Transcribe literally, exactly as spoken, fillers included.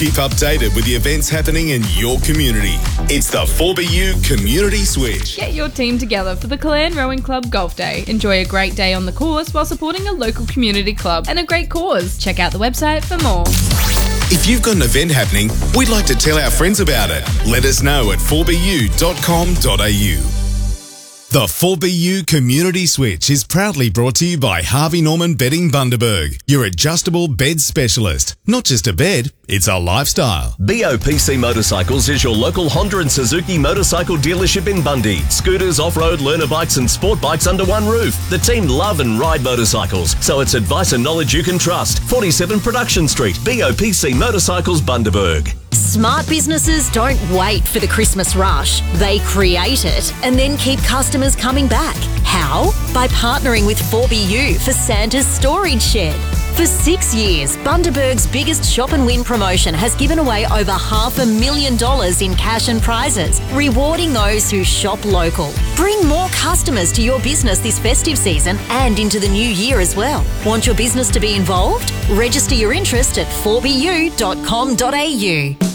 keep updated with the events happening in your community. It's the four B U Community Switch. Get your team together for the Clan Rowing Club Golf Day. Enjoy a great day on the course while supporting a local community club and a great cause. Check out the website for more. If you've got an event happening, we'd like to tell our friends about it. Let us know at four b u dot com dot a u. The four B U Community Switch is proudly brought to you by Harvey Norman Bedding Bundaberg, your adjustable bed specialist. Not just a bed, it's a lifestyle. B O P C Motorcycles is your local Honda and Suzuki motorcycle dealership in Bundy. Scooters, off-road, learner bikes and sport bikes under one roof. The team love and ride motorcycles, so it's advice and knowledge you can trust. forty-seven Production Street, B O P C Motorcycles, Bundaberg. Smart businesses don't wait for the Christmas rush. They create it and then keep customers coming back. How? By partnering with four B U for Santa's Storage Shed. For six years, Bundaberg's biggest shop and win promotion has given away over half a million dollars in cash and prizes, rewarding those who shop local. Bring more customers to your business this festive season and into the new year as well. Want your business to be involved? Register your interest at four b u dot com dot a u.